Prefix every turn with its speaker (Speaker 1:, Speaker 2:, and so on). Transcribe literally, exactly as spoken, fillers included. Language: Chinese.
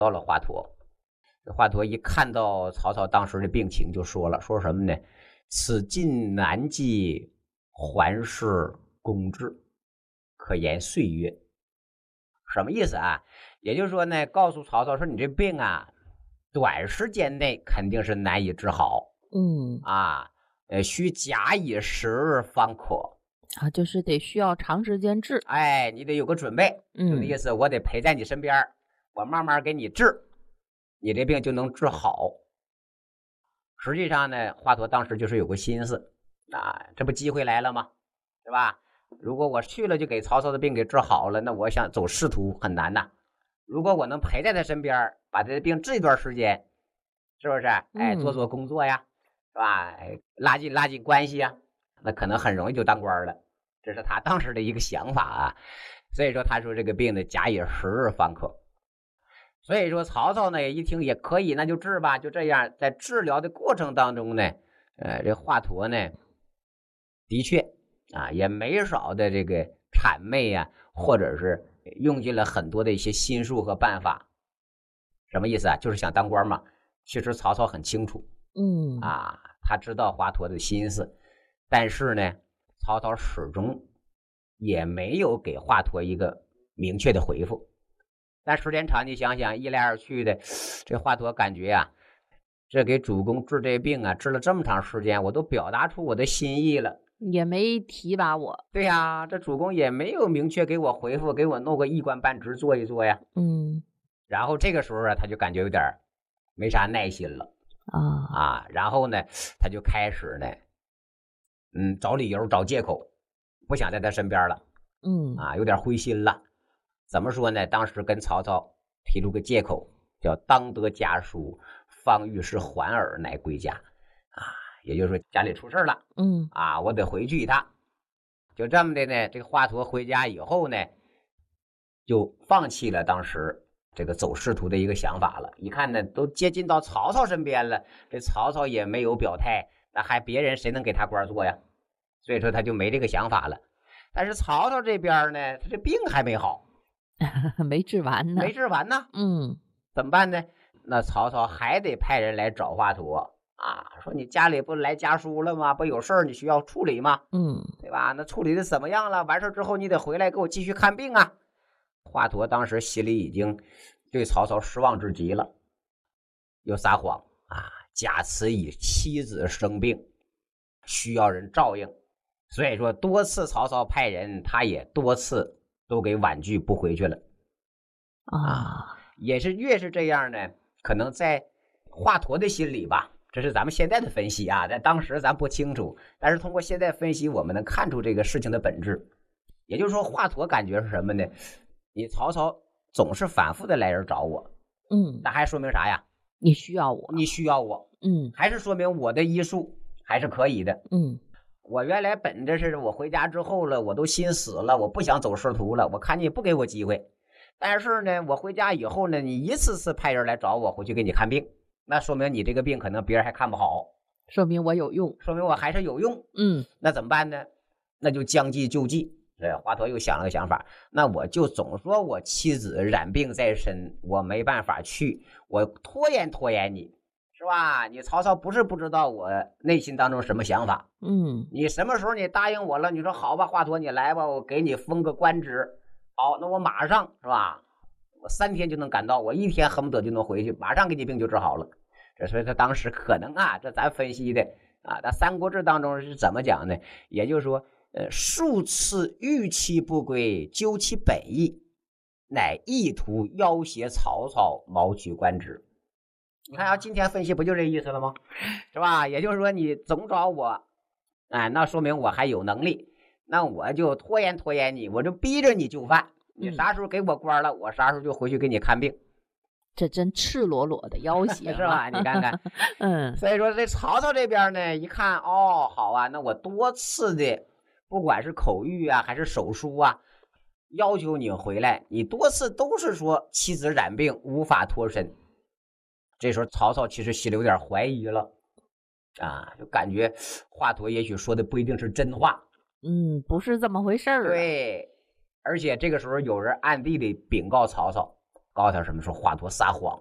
Speaker 1: 到了华佗。这华佗一看到曹操当时的病情，就说了，说什么呢？此尽难继，还是公至，可言岁月。什么意思啊？也就是说呢，告诉曹操说，你这病啊，短时间内肯定是难以治好。
Speaker 2: 嗯
Speaker 1: 啊，呃，需假以时日方可。
Speaker 2: 啊，就是得需要长时间治。
Speaker 1: 哎，你得有个准备，就那意思，我得陪在你身边，我慢慢给你治，你这病就能治好。实际上呢，华佗当时就是有个心思啊，这不机会来了吗？对吧？如果我去了就给曹操的病给治好了，那我想走仕途很难呐。如果我能陪在他身边，把他的病治一段时间，是不是？哎，做做工作呀，是吧？哎，拉近拉近关系呀，那可能很容易就当官了。这是他当时的一个想法啊。所以说，他说这个病呢，假以时日方可。所以说，曹操呢一听也可以，那就治吧。就这样，在治疗的过程当中呢，呃，这华佗呢，的确啊，也没少的这个谄媚啊，或者是用尽了很多的一些心术和办法。什么意思啊？就是想当官嘛。其实曹操很清楚，
Speaker 2: 嗯
Speaker 1: 啊，他知道华佗的心思，但是呢，曹操始终也没有给华佗一个明确的回复。但时间长，你想想，一来二去的，这华佗感觉啊，这给主公治这病啊，治了这么长时间，我都表达出我的心意了，
Speaker 2: 也没提拔我。
Speaker 1: 对呀，这主公也没有明确给我回复，给我弄个一官半职做一做呀。
Speaker 2: 嗯，
Speaker 1: 然后这个时候啊，他就感觉有点没啥耐心了
Speaker 2: 啊
Speaker 1: 啊，然后呢，他就开始呢，嗯，找理由找借口，不想在他身边了，
Speaker 2: 嗯
Speaker 1: 啊，有点灰心了。怎么说呢？当时跟曹操提出个借口，叫当得家书，方欲是还尔，乃归家。啊，也就是说家里出事了，
Speaker 2: 嗯
Speaker 1: 啊，我得回去一趟。就这么的呢，这个华佗回家以后呢，就放弃了当时这个走仕途的一个想法了。一看呢，都接近到曹操身边了，这曹操也没有表态，那还别人谁能给他官做呀？所以说他就没这个想法了。但是曹操这边呢，他这病还没好。
Speaker 2: 没治完呢，
Speaker 1: 没治完呢，
Speaker 2: 嗯，
Speaker 1: 怎么办呢？那曹操还得派人来找华佗啊，说你家里不来家书了吗？不有事儿你需要处理吗？
Speaker 2: 嗯，
Speaker 1: 对吧？那处理的怎么样了？完事之后你得回来给我继续看病啊。华佗当时心里已经对曹操失望至极了，又撒谎啊，假辞以妻子生病，需要人照应，所以说多次曹操派人，他也多次都给婉拒不回去了啊。也是越是这样呢，可能在华佗的心里吧，这是咱们现在的分析啊，在当时咱不清楚，但是通过现在分析，我们能看出这个事情的本质。也就是说，华佗感觉是什么呢？你曹操总是反复的来人找我，
Speaker 2: 嗯，
Speaker 1: 那还说明啥呀？
Speaker 2: 你需要我，
Speaker 1: 你需要我，
Speaker 2: 嗯，
Speaker 1: 还是说明我的医术还是可以的，
Speaker 2: 嗯。
Speaker 1: 我原来本着是我回家之后了，我都心死了，我不想走仕途了，我看你也不给我机会。但是呢，我回家以后呢，你一次次派人来找我回去给你看病，那说明你这个病可能别人还看不好，
Speaker 2: 说明我有用，
Speaker 1: 说明我还是有用。
Speaker 2: 嗯，
Speaker 1: 那怎么办呢？那就将计就计。对，华佗又想了个想法，那我就总说我妻子染病在身，我没办法去，我拖延拖延你，是吧？你曹操不是不知道我内心当中什么想法，
Speaker 2: 嗯，
Speaker 1: 你什么时候你答应我了？你说好吧，华佗你来吧，我给你封个官职。好，那我马上是吧？我三天就能赶到，我一天恨不得就能回去，马上给你病就治好了。这所以他当时可能啊，这咱分析的啊，那《三国志》当中是怎么讲呢？也就是说，呃，数次逾期不归，究其本意，乃意图要挟曹操，谋取官职。你看啊，今天分析不就这意思了吗？是吧？也就是说，你总找我，哎，那说明我还有能力，那我就拖延拖延你，我就逼着你就范。你啥时候给我官了，我啥时候就回去给你看病。
Speaker 2: 这真赤裸裸的要挟
Speaker 1: 是吧？你看看，
Speaker 2: 嗯，
Speaker 1: 所以说这曹操这边呢，一看哦，好啊，那我多次的，不管是口谕啊，还是手书啊，要求你回来，你多次都是说妻子染病无法脱身。这时候曹操其实心里有点怀疑了，啊，就感觉华佗也许说的不一定是真话，
Speaker 2: 嗯，不是这么回事儿。
Speaker 1: 对，而且这个时候有人暗地里禀告曹操， 告诉他什么说华佗撒谎，